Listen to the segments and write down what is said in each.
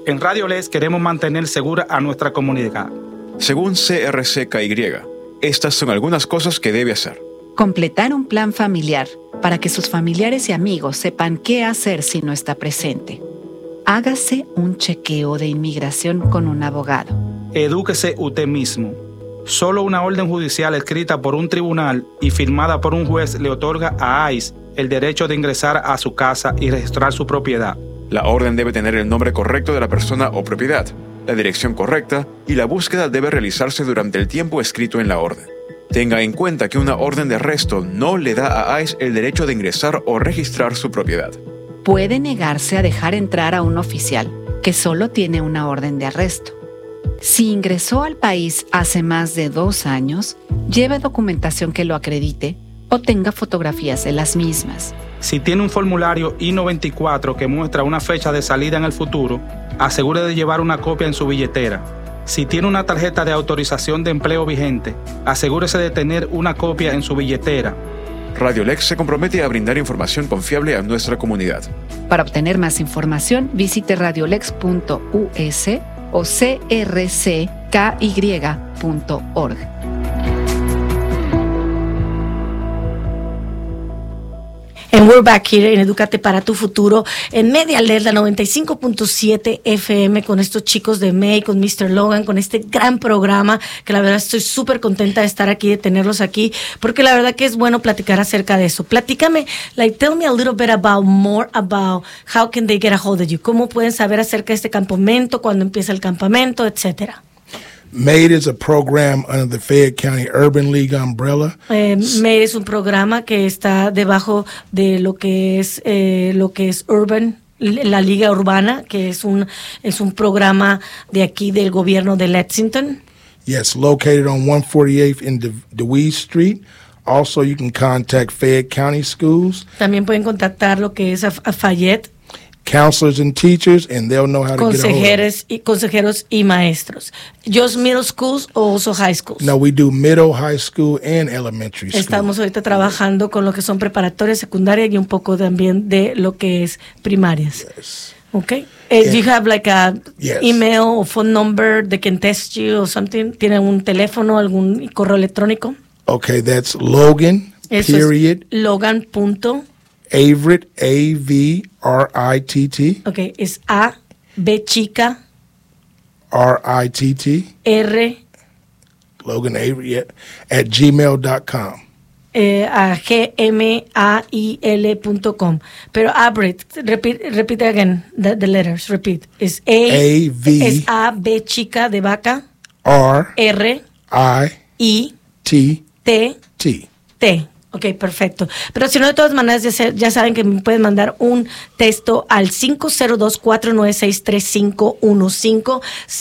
En Radio Les queremos mantener segura a nuestra comunidad. Según CRC-KY, estas son algunas cosas que debe hacer. Completar un plan familiar para que sus familiares y amigos sepan qué hacer si no está presente. Hágase un chequeo de inmigración con un abogado. Edúquese usted mismo. Solo una orden judicial escrita por un tribunal y firmada por un juez le otorga a ICE el derecho de ingresar a su casa y registrar su propiedad. La orden debe tener el nombre correcto de la persona o propiedad, la dirección correcta y la búsqueda debe realizarse durante el tiempo escrito en la orden. Tenga en cuenta que una orden de arresto no le da a ICE el derecho de ingresar o registrar su propiedad. Puede negarse a dejar entrar a un oficial que solo tiene una orden de arresto. Si ingresó al país hace más de 2 años, lleve documentación que lo acredite o tenga fotografías de las mismas. Si tiene un formulario I-94 que muestra una fecha de salida en el futuro, asegure de llevar una copia en su billetera. Si tiene una tarjeta de autorización de empleo vigente, asegúrese de tener una copia en su billetera. Radio Lex se compromete a brindar información confiable a nuestra comunidad. Para obtener más información, visite radiolex.us o crcky.org. And we're back here en Edúcate para tu Futuro en Media Alerta 95.7 FM con estos chicos de May, con Mr. Logan, con este gran programa que la verdad estoy súper contenta de estar aquí, de tenerlos aquí, porque la verdad que es bueno platicar acerca de eso. Platícame, tell me a little bit more about how can they get a hold of you. ¿Cómo pueden saber acerca de este campamento, cuándo empieza el campamento, etcétera? MAID is a program under the Fayette County Urban League umbrella. MAID es un programa que está debajo de lo que es Urban, la Liga Urbana, que es un programa de aquí del gobierno de Lexington. Yes, located on 148th in DeWeese Street. Also, you can contact Fayette County Schools. También pueden contactar lo que es a Fayette. Counselors and teachers, and they'll know how to get a hold of it. Consejeros y maestros. Just middle schools or also high schools? No, we do middle, high school, and elementary school. Estamos ahorita trabajando con lo que son preparatorias, secundarias y un poco también de lo que es primarias. Yes. Okay. Do you have like a email or phone number that can test you or something? ¿Tienen un teléfono, algún correo electrónico? Okay, that's Logan, Eso period. Es Logan. Avritt, A-V-R-I-T-T. Okay, es A, B chica. R-I-T-T. R. Logan Avritt, yeah, at gmail.com. A gmail.com. Pero Avritt, repeat again, the letters, repeat. Es A-V. Es A, B chica de vaca. R. R. I. T. T. T. Ok, perfecto. Pero si no, de todas maneras, ya saben que me pueden mandar un texto al 502-496-3515,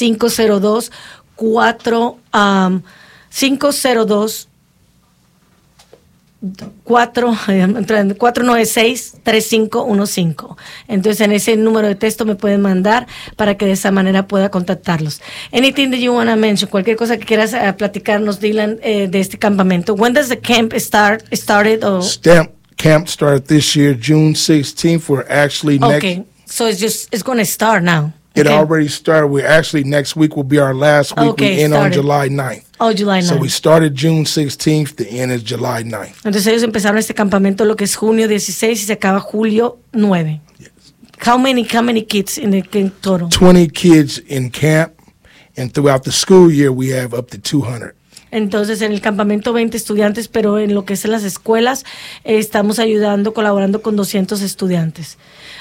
496-3515. Entonces, en ese número de texto me pueden mandar para que de esa manera pueda contactarlos. Anything that you want to mention, cualquier cosa que quieras platicarnos, Dylan, de este campamento. When does the camp started? Camp started this year, June 16th. We're actually Okay, so it's going to start now. It already started. We're actually, next week will be our last week. We end on July 9th. Oh, July 9th. So we started June 16th, the end is July 9th. Entonces ellos empezaron este campamento lo que es junio 16 y se acaba julio 9. Yes. How many kids in total? 20 kids in camp, and throughout the school year we have up to 200. Entonces, en el campamento 20 estudiantes, pero en lo que es en las escuelas estamos colaborando con 200 estudiantes.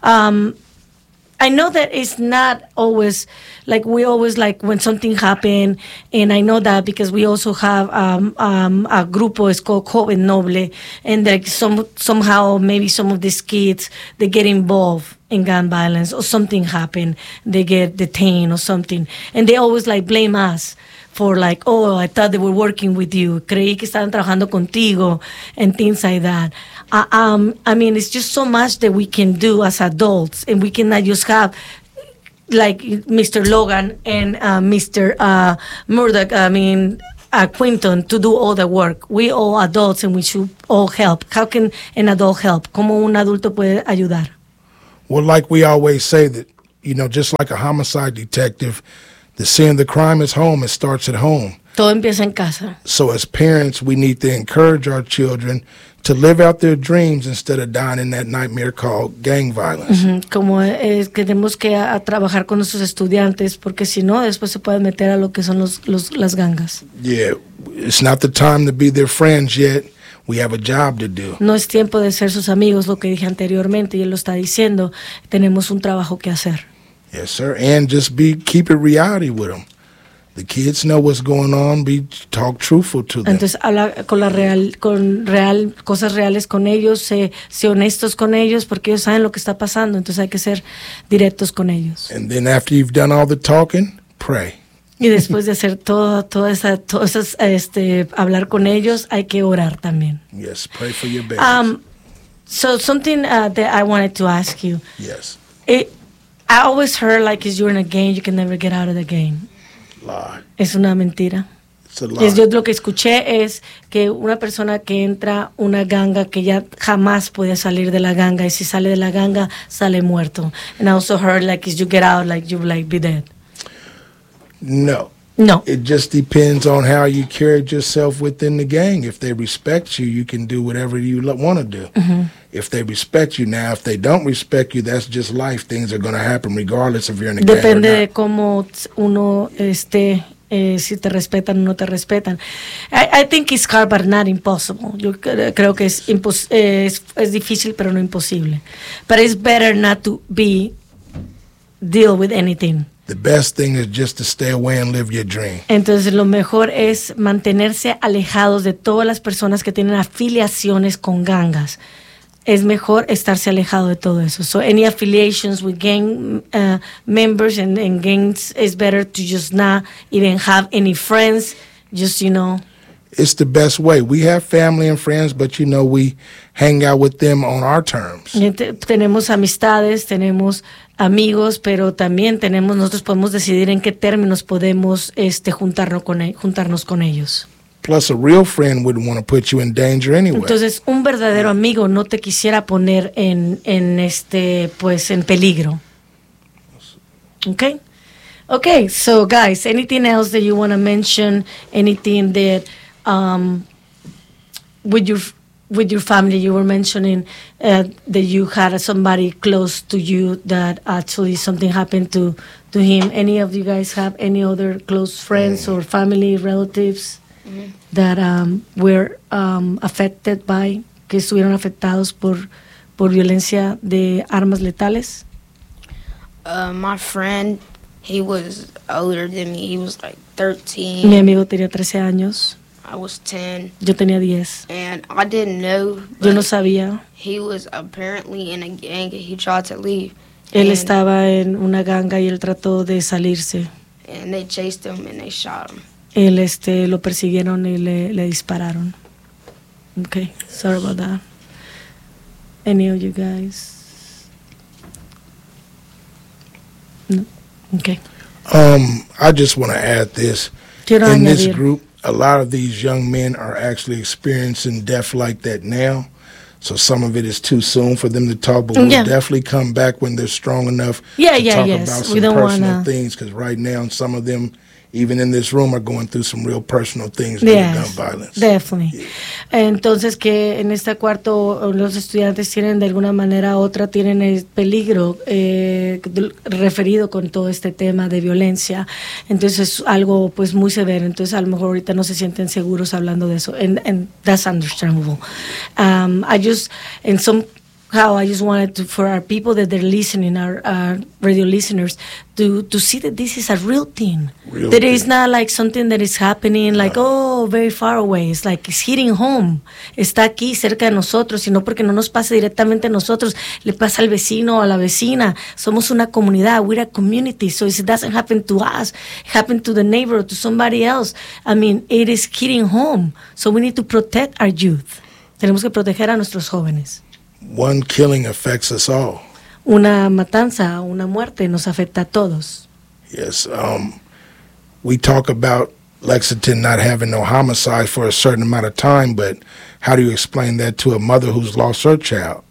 I know that it's not always like we always like when something happened, and I know that because we also have a grupo it's called Joven Noble, and like somehow maybe some of these kids they get involved in gun violence or something happened, they get detained or something, and they always like blame us for like, oh, I thought they were working with you, creí que estaban trabajando contigo, and things like that. I mean, it's just so much that we can do as adults, and we cannot just have like Mr. Logan and Mr. Murdoch, Quinton, to do all the work. We all adults, and we should all help. How can an adult help? ¿Cómo un adulto puede ayudar? Well, like we always say that, just like a homicide detective, the scene of the crime is home. It starts at home. Todo empieza en casa. So as parents, we need to encourage our children to live out their dreams instead of dying in that nightmare called gang violence. Como tenemos que a trabajar con nuestros estudiantes, porque si no, después se pueden meter a lo que son las gangas. Yeah, it's not the time to be their friends yet. We have a job to do. No es tiempo de ser sus amigos, lo que dije anteriormente, y él lo está diciendo. Tenemos un trabajo que hacer. Yes, sir. And just keep it reality with them. The kids know what's going on. Talk truthful to them. Entonces habla cosas reales con ellos, sé honestos con ellos, porque ellos saben lo que está pasando. Entonces hay que ser directos con ellos. And then after you've done all the talking, pray. Y después de hacer hablar con ellos, hay que orar también. Yes, pray for your babies. So something that I wanted to ask you. Yes. I always heard like if you're in a game, you can never get out of the game. Lie. Es una mentira. It's a lie. Yo lo que escuché es que una persona que entra una ganga que ya jamás puede salir de la ganga, y si sale de la ganga sale muerto. And I also heard like if you get out, like you like be dead. No. It just depends on how you carried yourself within the gang. If they respect you, you can do whatever you want to do. Mm-hmm. If they respect you. Now, if they don't respect you, that's just life. Things are going to happen regardless if you're in a gang or not. Depende de cómo uno esté, si te respetan o no te respetan. I think it's hard but not impossible. Yo creo que es difícil pero no imposible. But it's better not to deal with anything. The best thing is just to stay away and live your dream. Entonces lo mejor es mantenerse alejados de todas las personas que tienen afiliaciones con gangas. Es mejor estarse alejado de todo eso. So any affiliations with gang members and gangs, is better to just not even have any friends. Just, It's the best way. We have family and friends, but we hang out with them on our terms. Tenemos amistades, tenemos amigos, pero también nosotros podemos decidir en qué términos podemos juntarnos con ellos. Plus, a real friend wouldn't want to put you in danger anyway. Entonces, un verdadero amigo no te quisiera poner en peligro. Okay, so guys, anything else that you want to mention? Anything that with your family, you were mentioning that you had somebody close to you that actually something happened to him. Any of you guys have any other close friends or family relatives that were affected by, que estuvieron afectados por violencia de armas letales? My friend, he was older than me. He was like 13. Mi amigo tenía 13 años. I was 10. Yo tenía 10. And I didn't know. Yo no sabía. He was apparently in a gang and he tried to leave. Él estaba en una ganga y él trató de salirse. And they chased him and they shot him. Él lo persiguieron y le dispararon. Okay, sorry about that. Any of you guys? No. Okay. I just want to add this. Quiero in añadir. This group, a lot of these young men are actually experiencing death like that now. So some of it is too soon for them to talk, but we'll definitely come back when they're strong enough to talk about some personal things, because right now some of them, even in this room, are going through some real personal things with gun violence. Definitely. Yeah. Entonces, que en este cuarto los estudiantes tienen de alguna manera u otra tienen el peligro referido con todo este tema de violencia. Entonces es algo pues muy severo. Entonces a lo mejor ahorita no se sienten seguros hablando de eso. And that's understandable. I just wanted to, for our people that they're listening, our radio listeners, to see that this is a real thing. That it's not like something that is happening like, very far away. It's like it's hitting home. Está aquí cerca de nosotros, y no porque no nos pase directamente a nosotros, le pasa al vecino o a la vecina. Somos una comunidad. We're a community. So it doesn't happen to us. It happened to the neighbor, to somebody else. I mean, it is hitting home. So we need to protect our youth. Tenemos que proteger a nuestros jóvenes. One killing affects us all. Una matanza, una muerte nos afecta a todos. Yes. We talk about Lexington not having no homicide for a certain amount of time, but how do you explain that to a mother who's lost her child?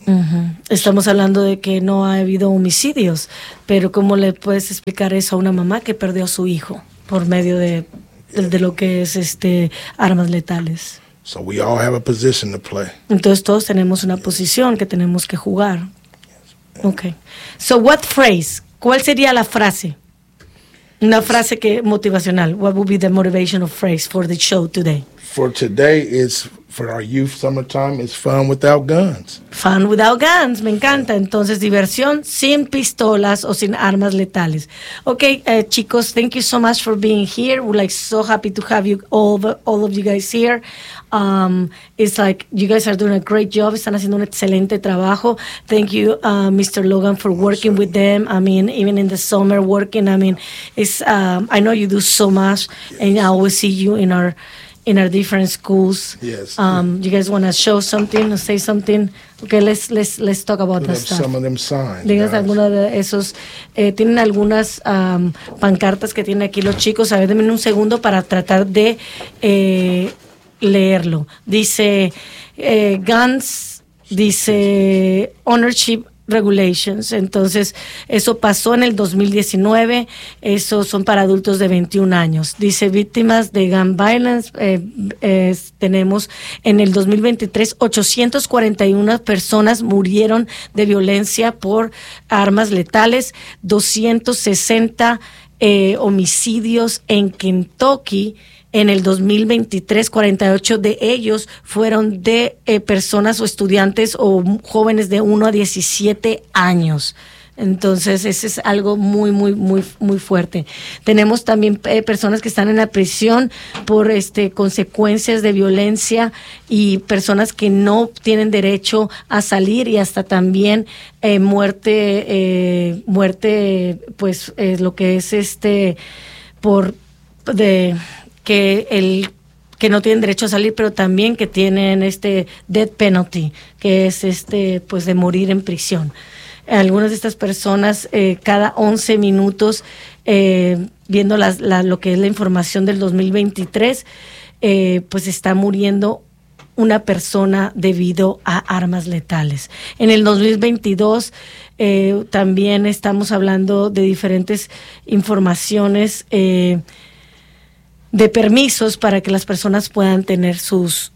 Estamos hablando de que no ha habido homicidios, pero ¿cómo le puedes explicar eso a una mamá que perdió a su hijo por medio de lo que es armas letales? So we all have a position to play. Entonces todos tenemos una posición que tenemos que jugar. Okay. So what phrase? ¿Cuál sería la frase? Una frase motivacional. What would be the motivational phrase for the show today? For today, for our youth summertime, it's fun without guns. Fun without guns, me encanta. Entonces, diversión sin pistolas o sin armas letales. Okay, chicos, thank you so much for being here. We're like so happy to have you all of you guys here. It's like you guys are doing a great job. Están haciendo un excelente trabajo. Thank you, Mr. Logan, for working with them. I mean, even in the summer working. I mean, it's I know you do so much, and I always see you in our different schools. Yes. You guys want to show something or say something? Okay, let's talk about that stuff. Some of them signs. Díganse algunos de esos. Tienen algunas pancartas que tienen aquí los chicos. A ver, denme un segundo para tratar de leerlo. Dice guns, dice ownership regulations. Entonces, eso pasó en el 2019. Eso son para adultos de 21 años. Dice víctimas de gun violence. Tenemos en el 2023 841 personas murieron de violencia por armas letales, 260 homicidios en Kentucky. En el 2023, 48 de ellos fueron de personas o estudiantes o jóvenes de 1 a 17 años. Entonces, ese es algo muy, muy, muy, muy fuerte. Tenemos también personas que están en la prisión por consecuencias de violencia y personas que no tienen derecho a salir y hasta también muerte, pues lo que es que no tienen derecho a salir, pero también que tienen death penalty, que es pues de morir en prisión. Algunas de estas personas cada 11 minutos, viendo lo que es la información del 2023, pues está muriendo una persona debido a armas letales. En el 2022 también estamos hablando de diferentes informaciones de permisos para que las personas puedan tener sus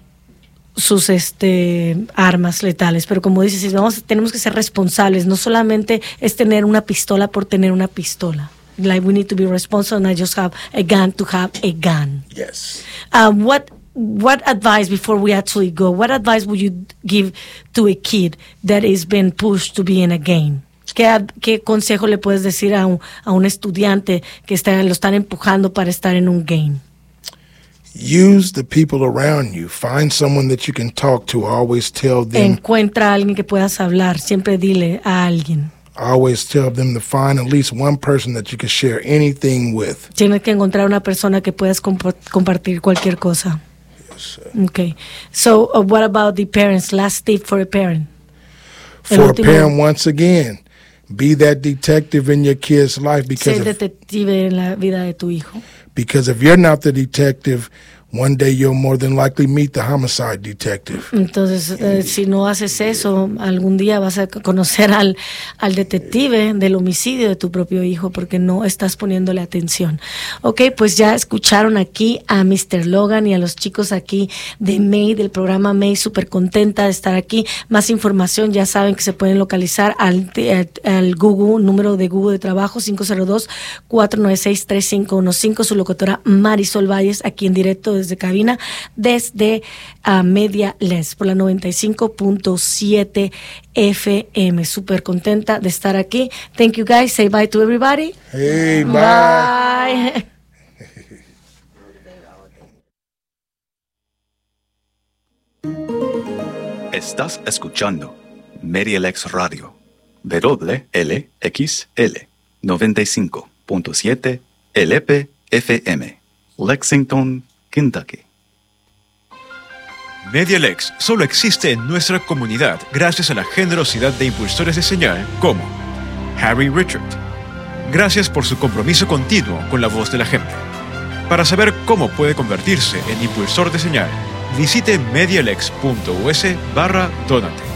armas letales. Pero como dices, tenemos que ser responsables. No solamente es tener una pistola por tener una pistola. Like we need to be responsible and not just have a gun to have a gun. Yes. What advice, before we actually go, what advice would you give to a kid that is being pushed to be in a game? ¿Qué consejo le puedes decir a un estudiante que lo están empujando para estar en un game? Use the people around you. Find someone that you can talk to. Always tell them. Encuentra a alguien que puedas hablar. Siempre dile a alguien. Always tell them to find at least one person that you can share anything with. Tienes que encontrar una persona que puedas compartir cualquier cosa. Yes, okay. So, what about the parents? Last tip for a parent. For a parent, once again, be that detective in your kid's life, because ser detective en la vida de tu hijo. Because if you're not the detective, one day you'll more than likely meet the homicide detective. Entonces, si no haces eso, algún día vas a conocer al detective del homicidio de tu propio hijo porque no estás poniéndole atención. Ok, pues ya escucharon aquí a Mr. Logan y a los chicos aquí de May, del programa May, súper contenta de estar aquí. Más información ya saben que se pueden localizar al Google, número de Google de trabajo 502-496-3515, su locutora Marisol Valles, aquí en directo desde cabina, desde Media Les, por la 95.7 FM. Súper contenta de estar aquí. Thank you guys. Say bye to everybody. Hey, bye. Bye. Estás escuchando MediaLex Radio, WLXL 95.7 LP FM, Lexington, Kentucky. MediaLex solo existe en nuestra comunidad gracias a la generosidad de impulsores de señal como Harry Richard. Gracias por su compromiso continuo con la voz de la gente. Para saber cómo puede convertirse en impulsor de señal, visite medialex.us/donate.